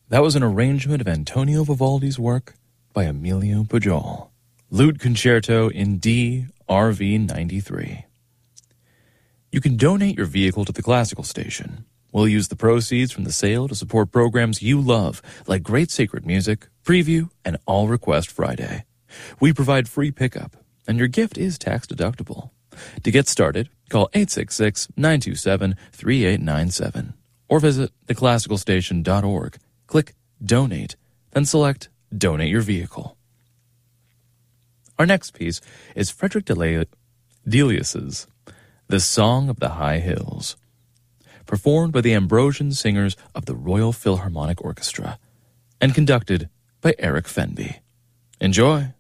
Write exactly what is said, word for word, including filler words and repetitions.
That was an arrangement of Antonio Vivaldi's work by Emilio Pujol. Lute Concerto in D, R V ninety-three. You can donate your vehicle to the Classical Station. We'll use the proceeds from the sale to support programs you love, like Great Sacred Music, Preview, and All Request Friday. We provide free pickup, and your gift is tax-deductible. To get started, call eight six six, nine two seven, three eight nine seven or visit the classical station dot org. Click Donate, then select Donate Your Vehicle. Our next piece is Frederick Delius's The Song of the High Hills, performed by the Ambrosian Singers of the Royal Philharmonic Orchestra and conducted by Eric Fenby. Enjoy!